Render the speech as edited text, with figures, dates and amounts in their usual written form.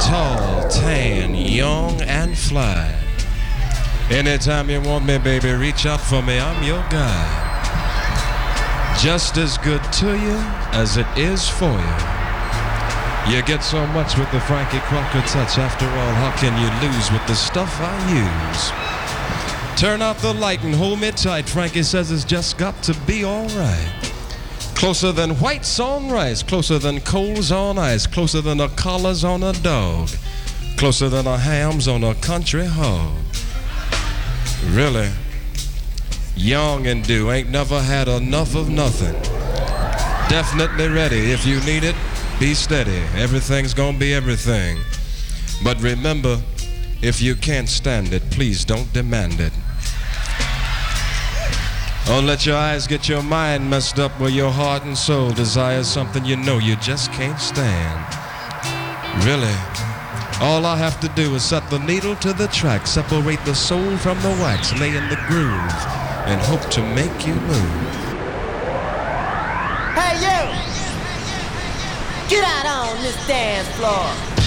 tall, tan, young, and fly. Anytime you want me, baby, reach out for me, I'm your guy. Just as good to you as it is for you. You get so much with the Frankie Crocker touch. After all, how can you lose with the stuff I use? Turn out the light and hold me tight. Frankie says it's just got to be alright. Closer than whites on rice, closer than coals on ice, closer than the collars on a dog, closer than the hams on a country hog. Really, young and do ain't never had enough of nothing. Definitely ready. If you need it, be steady. Everything's gonna be everything. But remember, if you can't stand it, please don't demand it. Don't let your eyes get your mind messed up where your heart and soul desires something you know you just can't stand. Really, all I have to do is set the needle to the track, separate the soul from the wax, lay in the groove, and hope to make you move. Hey you! Get out on this dance floor!